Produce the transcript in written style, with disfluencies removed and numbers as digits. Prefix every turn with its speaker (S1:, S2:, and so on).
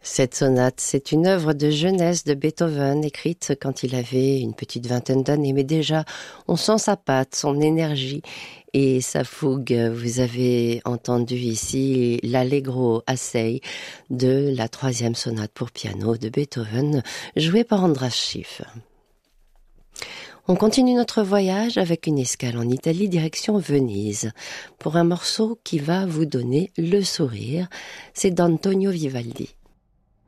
S1: Cette sonate, c'est une œuvre de jeunesse de Beethoven, écrite quand il avait une petite vingtaine d'années, mais déjà, on sent sa patte, son énergie et sa fougue. Vous avez entendu ici l'Allegro assai de la troisième sonate pour piano de Beethoven, jouée par Andras Schiff. On continue notre voyage avec une escale en Italie, direction Venise, pour un morceau qui va vous donner le sourire. C'est d'Antonio Vivaldi.